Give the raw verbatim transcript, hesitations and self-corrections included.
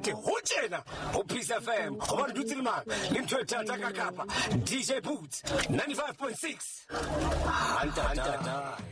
ke hotjena ho Peace F M go ba dutse le mang le ntho tata ka kapa D J Boots ninety-five point six Anta anta